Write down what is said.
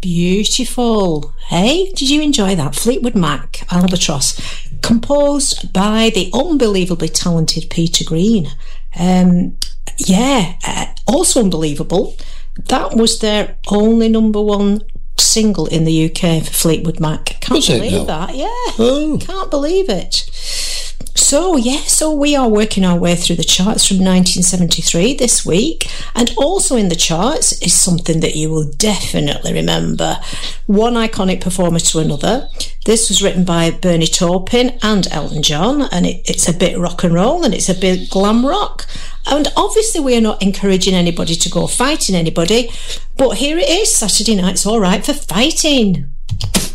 Beautiful. Hey, did you enjoy that? Fleetwood Mac, Albatross, composed by the unbelievably talented Peter Green. Also unbelievable, that was their only number one single in the UK for Fleetwood Mac. Can't believe that. Yeah. Can't believe it. So we are working our way through the charts from 1973 this week, and also in the charts is something that you will definitely remember. One iconic performer to another. This was written by Bernie Taupin and Elton John, and it's a bit rock and roll and it's a bit glam rock. And obviously we are not encouraging anybody to go fighting anybody, but here it is, Saturday Night's All Right for Fighting.